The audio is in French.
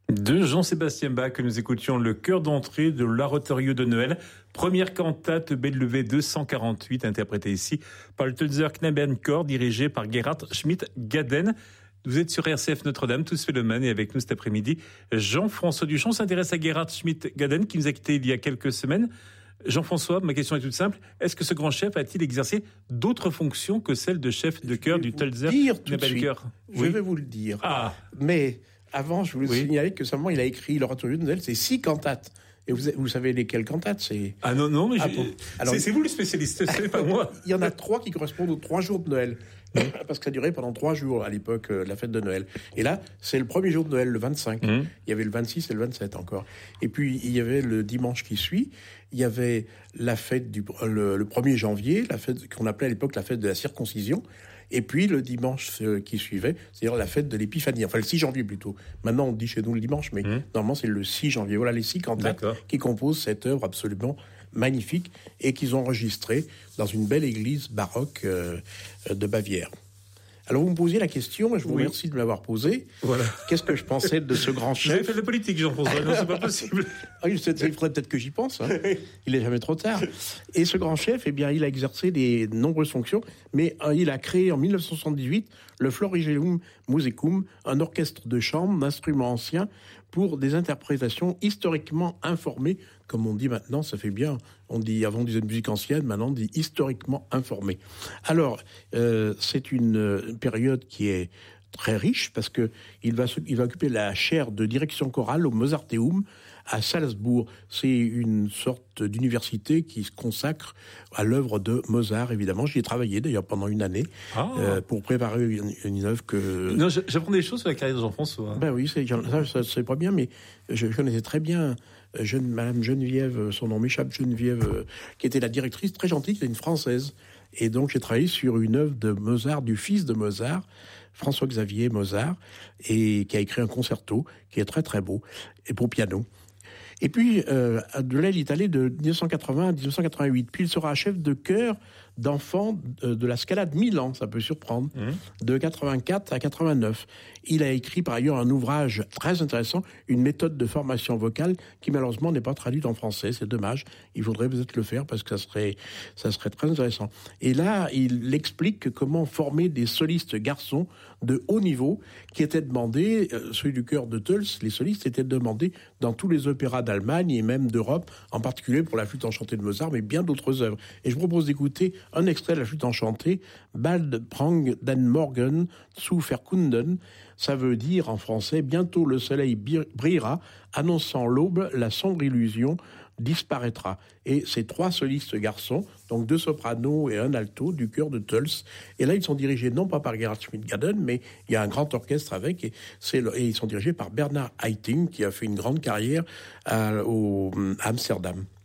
De Jean-Sébastien Bach que nous écoutions le chœur d'entrée de l'Oratorio de Noël, première cantate Bedlevé 248, interprétée ici par le Tölzer Knabenchor, dirigé par Gerhard Schmidt-Gaden. Vous êtes sur RCF Notre-Dame, tous phénomènes, et avec nous cet après-midi, Jean-François Duchamp s'intéresse à Gerhard Schmidt-Gaden qui nous a quittés il y a quelques semaines. Jean-François, ma question est toute simple. Est-ce que ce grand chef a-t-il exercé d'autres fonctions que celle de chef de chœur du Tölzer Knabenchor? Je vais vous le dire. Mais avant, je voulais signaler que seulement il a écrit l'Oratorio de Noël, c'est 6 cantates. Et vous savez lesquelles cantates c'est... Ah non, mais Alors, c'est vous le spécialiste, c'est pas moi. Il y en a 3 qui correspondent aux 3 jours de Noël. Parce que ça durait pendant 3 jours à l'époque, la fête de Noël. Et là, c'est le premier jour de Noël, le 25. Il y avait le 26 et le 27 encore. Et puis, il y avait le dimanche qui suit. Il y avait la fête le 1er janvier, la fête qu'on appelait à l'époque la fête de la circoncision. Et puis, le dimanche qui suivait, c'est-à-dire la fête de l'Épiphanie. Enfin, le 6 janvier plutôt. Maintenant, on dit chez nous le dimanche, mais normalement, c'est le 6 janvier. Voilà les 6 cantates qui composent cette œuvre absolument magnifique et qu'ils ont enregistrée dans une belle église baroque de Bavière. Alors, vous me posiez la question, et je vous remercie de me l'avoir posée. Voilà. Qu'est-ce que je pensais de ce grand chef? Vous avez fait de la politique, Jean-François, non, c'est pas possible. Il faudrait peut-être que j'y pense. Hein. Il n'est jamais trop tard. Et ce grand chef, eh bien, il a exercé de nombreuses fonctions, mais il a créé en 1978 le Florilegium Musicum, un orchestre de chambre d'instruments anciens pour des interprétations historiquement informées. Comme on dit maintenant, ça fait bien. Avant on disait de musique ancienne, maintenant on dit historiquement informée. Alors, c'est une période qui est très riche parce que il va occuper la chaire de direction chorale au Mozarteum à Salzbourg. C'est une sorte d'université qui se consacre à l'œuvre de Mozart, évidemment. J'y ai travaillé d'ailleurs pendant une année pour préparer une œuvre que... Non, j'apprends des choses sur la carrière de Jean-François. Ben oui, c'est pas bien, mais je connaissais très bien Madame Geneviève, son nom m'échappe, Geneviève, qui était la directrice, très gentille, qui était une Française. Et donc, j'ai travaillé sur une œuvre de Mozart, du fils de Mozart, François-Xavier Mozart, et qui a écrit un concerto qui est très très beau, et pour piano. Et puis, de là, il est allé de 1980 à 1988. Puis, il sera chef de chœur d'enfants de la Scala de Milan, ça peut surprendre, de 84 à 89. Il a écrit par ailleurs un ouvrage très intéressant, une méthode de formation vocale qui malheureusement n'est pas traduite en français, c'est dommage. Il faudrait peut-être le faire parce que ça serait très intéressant. Et là, il explique comment former des solistes garçons de haut niveau qui étaient demandés, celui du chœur de Tölz, les solistes étaient demandés dans tous les opéras d'Allemagne et même d'Europe, en particulier pour la flûte enchantée de Mozart, mais bien d'autres œuvres. Et je vous propose d'écouter un extrait de la flûte enchantée, Bald prang den Morgen zu verkunden. Ça veut dire en français, bientôt le soleil brillera, annonçant l'aube, la sombre illusion disparaîtra. Et ces 3 solistes garçons, donc 2 sopranos et un alto du chœur de Tölz. Et là, ils sont dirigés non pas par Gerhard Schmidt-Gaden, mais il y a un grand orchestre avec, et ils sont dirigés par Bernard Haitink, qui a fait une grande carrière à Amsterdam.